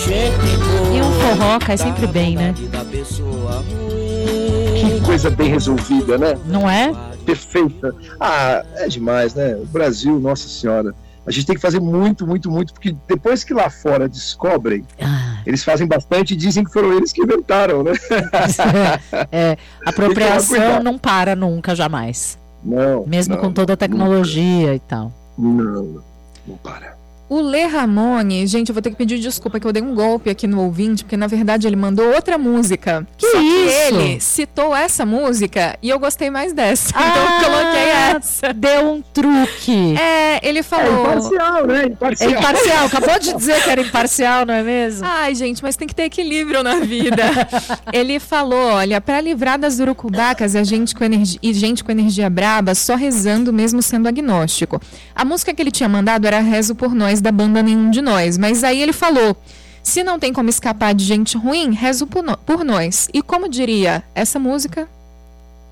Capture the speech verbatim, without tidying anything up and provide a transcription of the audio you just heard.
E um forró cai sempre bem, né? Que coisa bem resolvida, né? Não é? Perfeita. Ah, é demais, né? O Brasil, nossa senhora. A gente tem que fazer muito, muito, muito, porque depois que lá fora descobrem, ah. eles fazem bastante e dizem que foram eles que inventaram, né? É, a apropriação não para nunca, jamais. Não. Mesmo não, com toda a tecnologia nunca. e tal. Não, não para. O Lê Ramone, gente, eu vou ter que pedir desculpa que eu dei um golpe aqui no ouvinte, porque na verdade ele mandou outra música. Que Só isso? que ele citou essa música e eu gostei mais dessa. Ah, então eu coloquei essa. Deu um truque. É, ele falou... É imparcial, né? Imparcial. É imparcial. Acabou de dizer que era imparcial, não é mesmo? Ai, gente, mas tem que ter equilíbrio na vida. Ele falou, olha, pra livrar das urucubacas e gente com energia, e gente com energia braba, só rezando mesmo sendo agnóstico. A música que ele tinha mandado era Rezo por Nós, da banda Nenhum de Nós, mas aí ele falou, se não tem como escapar de gente ruim, rezo por, no- por nós. E como diria essa música,